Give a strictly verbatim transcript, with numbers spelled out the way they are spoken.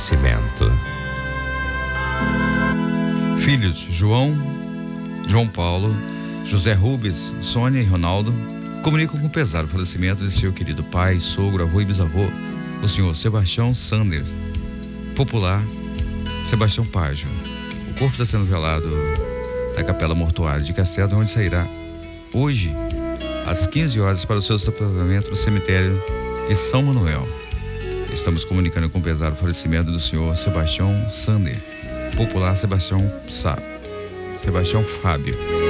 Nascimento. Filhos João, João Paulo, José Rubens, Sônia e Ronaldo comunicam com pesar o falecimento de seu querido pai, sogro, avô e bisavô, o senhor Sebastião Sander, popular Sebastião Págio. O corpo está sendo velado na capela mortuária de Castelo, onde sairá hoje às quinze horas para o seu sepultamento no cemitério de São Manuel. Estamos comunicando com pesar o falecimento do senhor Sebastião Sander, popular Sebastião Sá, Sebastião Fábio.